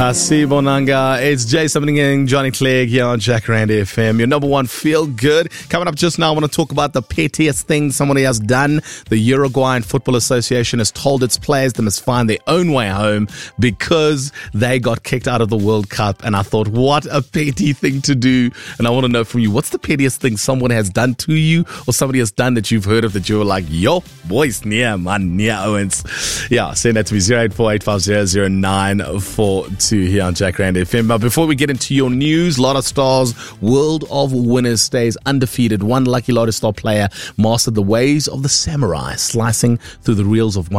Bonanga, it's Jay Something and Johnny Clegg here on Jacaranda FM, your number one feel good. Coming up just now, I want to talk about the pettiest thing somebody has done. The Uruguayan Football Association has told its players they must find their own way home because they got kicked out of the World Cup. And I thought, what a petty thing to do. And I want to know from you, what's the pettiest thing someone has done to you or somebody has done that you've heard of that you were like, yo, boys, near Owens. Yeah, send that to me, 0848500942 here on Jacaranda FM. But before we get into your news, Lotto Stars World of Winners stays undefeated. One lucky Lotto Star player mastered the ways of the samurai, slicing through the reels of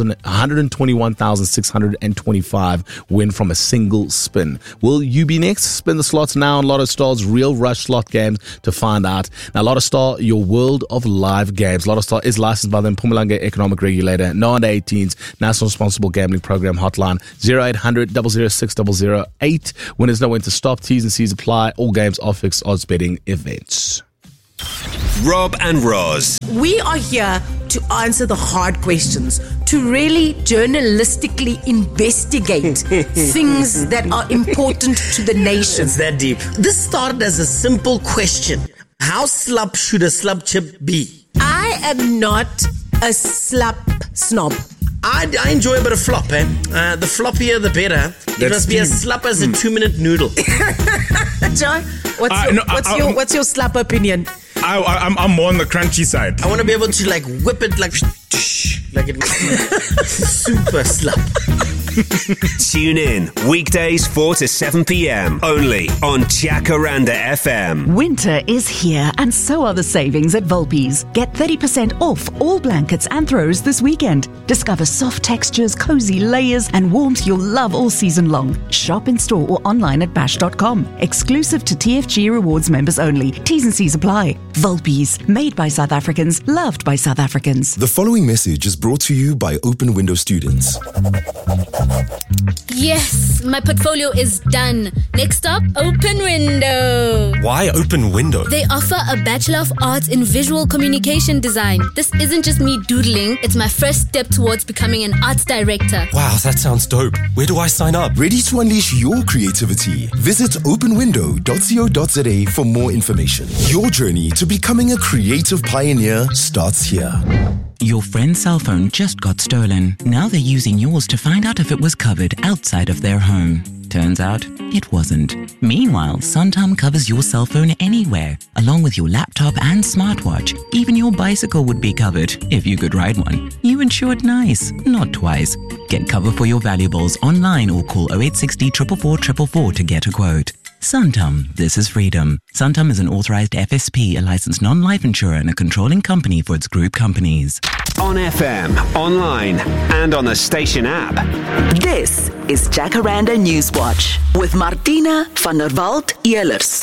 121,625 win from a single spin. Will you be next? Spin the slots now on Lotto Star's Real Rush slot games to find out. Now, Lotto Star, your world of live games. Lotto Star is licensed by the Mpumalanga Economic Regulator. No under 18s. National Responsible Gambling Program hotline 0800 006 008. Winners know when to stop. T's and C's apply. All games are fixed odds betting events. Rob and Roz. We are here to answer the hard questions, to really journalistically investigate things that are important to the nation. It's that deep. This started as a simple question. How slap should a slap chip be? I am not a slap snob. I enjoy a bit of flop, eh? The floppier, the better. It must be as slap as a 2-minute noodle. John, what's your slap opinion? I'm more on the crunchy side. I want to be able to whip it like it super slap. Tune in weekdays 4 to 7 p.m. only on Jacaranda FM. Winter is here and so are the savings at Volpi's. Get 30% off all blankets and throws this weekend. Discover soft textures, cozy layers and warmth you'll love all season long. Shop in store or online at bash.com. Exclusive to TFG Rewards members only. T's and C's apply. Volpi's, made by South Africans, loved by South Africans. The following message is brought to you by Open Window students. Yes, my portfolio is done. Next up, Open Window. Why Open Window? They offer a Bachelor of Arts in Visual Communication Design. This isn't just me doodling, it's my first step towards becoming an arts director. Wow, that sounds dope. Where do I sign up? Ready to unleash your creativity? Visit openwindow.co.za for more information. Your journey to becoming a creative pioneer starts here. Your friend's cell phone just got stolen. Now they're using yours to find out if it was covered outside of their home. Turns out, it wasn't. Meanwhile, Santam covers your cell phone anywhere, along with your laptop and smartwatch. Even your bicycle would be covered, if you could ride one. You insured nice, not twice. Get cover for your valuables online or call 0860 444 444 to get a quote. Santam, this is freedom. Santam is an authorized FSP, a licensed non-life insurer and a controlling company for its group companies. On FM, online, and on the station app. This is Jacaranda Newswatch with Martina van der Walt-Ehlers.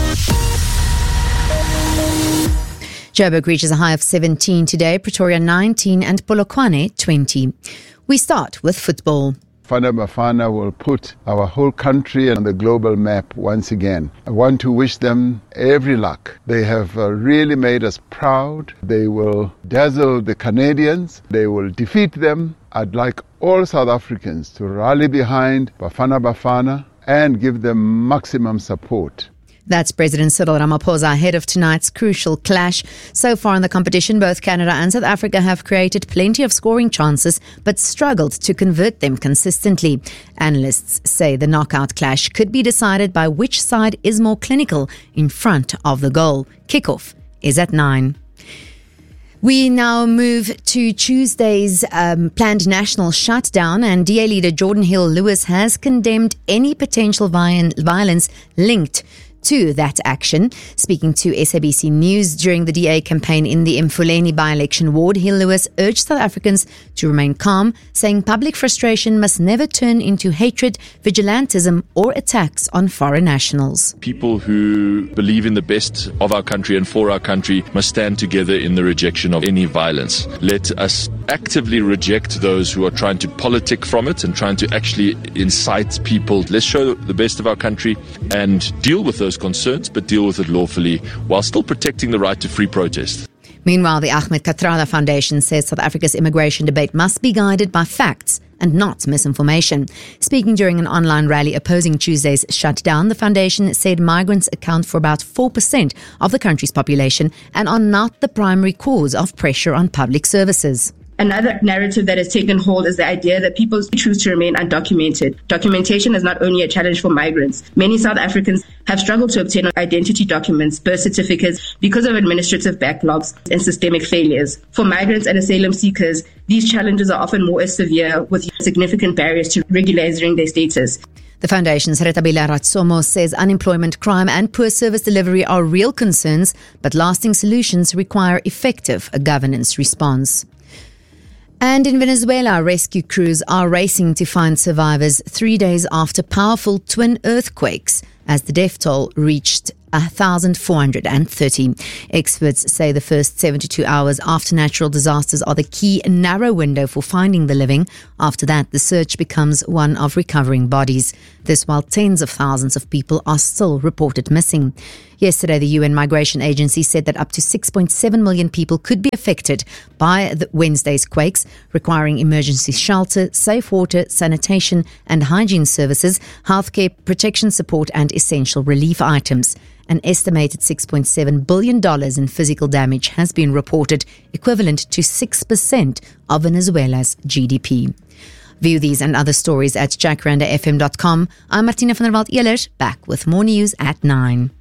Joburg reaches a high of 17 today, Pretoria 19 and Polokwane 20. We start with football. Bafana Bafana will put our whole country on the global map once again. I want to wish them every luck. They have really made us proud. They will dazzle the Canadians. They will defeat them. I'd like all South Africans to rally behind Bafana Bafana and give them maximum support. That's President Cyril Ramaphosa ahead of tonight's crucial clash. So far in the competition, both Canada and South Africa have created plenty of scoring chances, but struggled to convert them consistently. Analysts say the knockout clash could be decided by which side is more clinical in front of the goal. Kickoff is at 9. We now move to Tuesday's planned national shutdown, and DA leader Jordan Hill-Lewis has condemned any potential violence linked to that action. Speaking to SABC News during the DA campaign in the Mfuleni by-election ward, Hill-Lewis urged South Africans to remain calm, saying public frustration must never turn into hatred, vigilantism or attacks on foreign nationals. People who believe in the best of our country and for our country must stand together in the rejection of any violence. Let us actively reject those who are trying to politic from it and trying to actually incite people. Let's show the best of our country and deal with those concerns, but deal with it lawfully while still protecting the right to free protest. Meanwhile, the Ahmed Kathrada Foundation says South Africa's immigration debate must be guided by facts and not misinformation. Speaking during an online rally opposing Tuesday's shutdown, the foundation said migrants account for about 4% of the country's population and are not the primary cause of pressure on public services. Another narrative that has taken hold is the idea that people choose to remain undocumented. Documentation is not only a challenge for migrants. Many South Africans have struggled to obtain identity documents, birth certificates, because of administrative backlogs and systemic failures. For migrants and asylum seekers, these challenges are often more severe, with significant barriers to regularizing their status. The foundation's Retabile Ratsomo says unemployment, crime and poor service delivery are real concerns, but lasting solutions require effective governance response. And in Venezuela, rescue crews are racing to find survivors 3 days after powerful twin earthquakes as the death toll reached 1,430. Experts say the first 72 hours after natural disasters are the key narrow window for finding the living. After that, the search becomes one of recovering bodies. This while tens of thousands of people are still reported missing. Yesterday, the UN Migration Agency said that up to 6.7 million people could be affected by Wednesday's quakes, requiring emergency shelter, safe water, sanitation and hygiene services, healthcare, protection support and essential relief items. An estimated $6.7 billion in physical damage has been reported, equivalent to 6% of Venezuela's GDP. View these and other stories at jackrandafm.com. I'm Martina van der Walt-Ehlers, back with more news at 9.